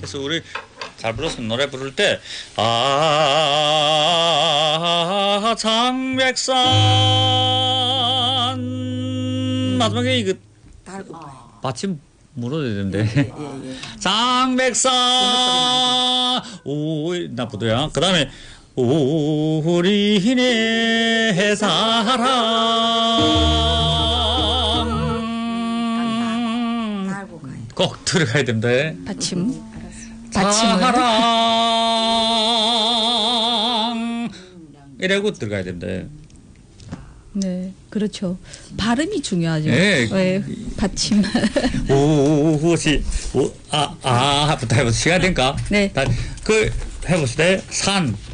그래서 우리 잘 불렀으면 노래 부를 때 장백산 마지막에 이거 받침 물어야 되는데 장백산 오 나쁘도야. 그 다음에 우리네 사랑 꼭 들어가야 됩니다. 받침. 사랑 이라고 들어가야 됩니다. 네, 그렇죠. 발음이 중요하죠. 네. 네, 받침. 우시 부터 해보세요. 시간 될까? 네. 그 해보시대 산